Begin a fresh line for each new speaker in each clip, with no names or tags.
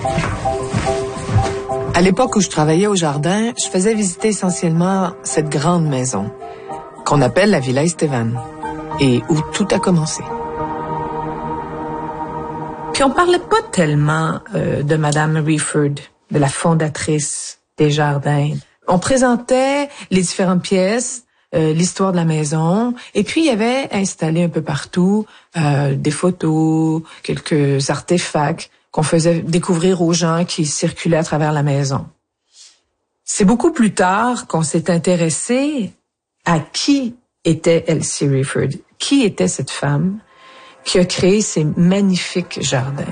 À l'époque où je travaillais au jardin, je faisais visiter essentiellement cette grande maison qu'on appelle la Villa Estevan et où tout a commencé.
Puis on parlait pas tellement de Madame Wreford, de la fondatrice des jardins. On présentait les différentes pièces, l'histoire de la maison, et puis il y avait installé un peu partout des photos, quelques artefacts qu'on faisait découvrir aux gens qui circulaient à travers la maison. C'est beaucoup plus tard qu'on s'est intéressé à qui était Elsie Wreford, qui était cette femme qui a créé ces magnifiques jardins.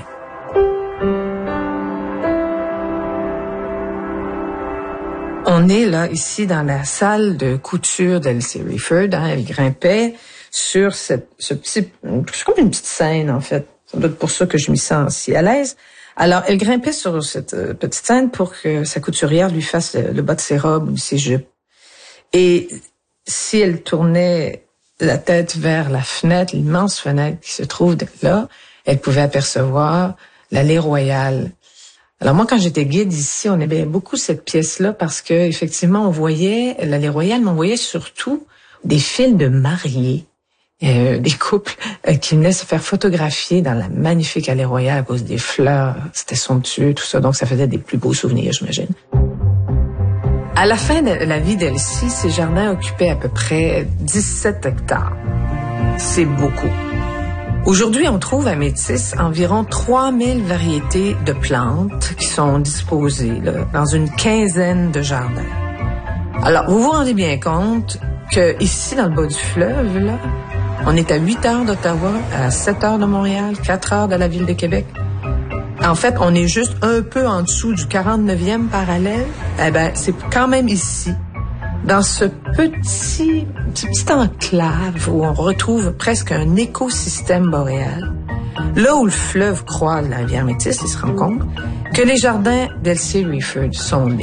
On est là, ici, dans la salle de couture d'Elsie Wreford. Elle grimpait sur ce petit... C'est comme une petite scène, en fait. C'est doit être pour ça que je m'y sens si à l'aise. Alors, elle grimpait sur cette petite scène pour que sa couturière lui fasse le bas de ses robes ou de ses jupes. Et si elle tournait la tête vers la fenêtre, l'immense fenêtre qui se trouve là, elle pouvait apercevoir l'allée royale. Alors moi, quand j'étais guide ici, on aimait beaucoup cette pièce-là parce que effectivement, on voyait l'allée royale, mais on voyait surtout des files de mariés, des couples qui venaient se faire photographier dans la magnifique allée royale à cause des fleurs. C'était somptueux, tout ça, donc ça faisait des plus beaux souvenirs, j'imagine. À la fin de la vie d'Elsie, ces jardins occupaient à peu près 17 hectares. C'est beaucoup. Aujourd'hui, on trouve à Métis environ 3000 variétés de plantes qui sont disposées là, dans une quinzaine de jardins. Alors, vous vous rendez bien compte que ici, dans le bas du fleuve, là, on est à 8 heures d'Ottawa, à 7 heures de Montréal, 4 heures de la ville de Québec. En fait, on est juste un peu en dessous du 49e parallèle. Eh ben, c'est quand même ici, dans ce petit enclave où on retrouve presque un écosystème boréal, là où le fleuve croise la rivière Métis, il se rend compte que les jardins d'Elsie Wreford sont nés.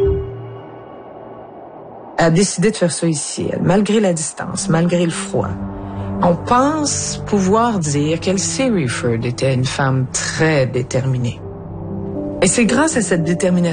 Elle a décidé de faire ça ici, elle, malgré la distance, malgré le froid. On pense pouvoir dire qu'Elsie Wreford était une femme très déterminée. Et c'est grâce à cette détermination